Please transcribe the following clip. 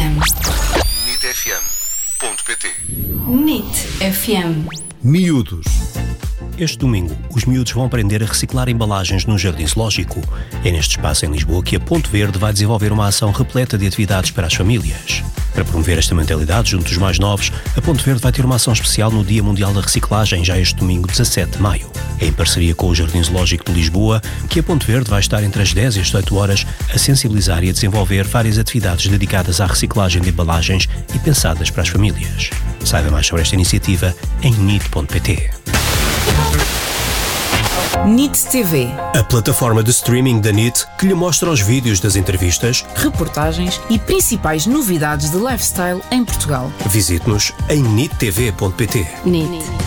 FM. nitfm.pt. NIT FM. Miúdos. Este domingo, os miúdos vão aprender a reciclar embalagens no Jardim Zoológico. É neste espaço em Lisboa que a Ponte Verde vai desenvolver uma ação repleta de atividades para as famílias. Para promover esta mentalidade junto dos mais novos, a Ponte Verde vai ter uma ação especial no Dia Mundial da Reciclagem, já este domingo, 17 de maio. É em parceria com o Jardim Zoológico de Lisboa que a Ponte Verde vai estar entre as 10 e as 18 horas a sensibilizar e a desenvolver várias atividades dedicadas à reciclagem de embalagens e pensadas para as famílias. Saiba mais sobre esta iniciativa em nit.pt. NIT TV. A plataforma de streaming da NIT que lhe mostra os vídeos das entrevistas, Reportagens e principais novidades de lifestyle em Portugal. visite-nos em nittv.pt. NIT.